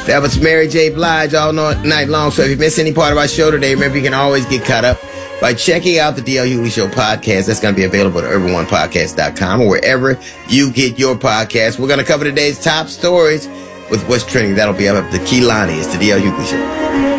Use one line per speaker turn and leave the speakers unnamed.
That was Mary J. Blige all night long. So if you missed any part of our show today, remember you can always get caught up by checking out the D.L. Hughley Show podcast. That's going to be available at urban1podcast.com or wherever you get your podcast. We're going to cover today's top stories with what's trending. That'll be up to Kehlani. It's the D.L. Hughley Show.